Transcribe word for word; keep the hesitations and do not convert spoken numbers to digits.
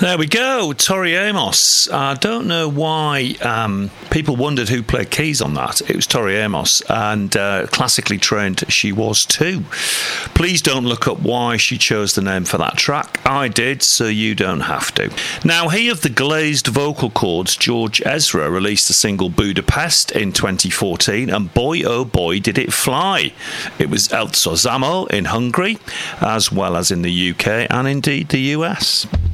There we go, Tori Amos. I don't know why um, people wondered who played keys on that. It was Tori Amos, and uh, classically trained she was too. Please don't look up why she chose the name for that track. I did, so you don't have to. Now, he of the glazed vocal cords, George Ezra, released the single Budapest in twenty fourteen, and boy oh boy did it fly. It was El Sozamo in Hungary, as well as in the U K and indeed the U S.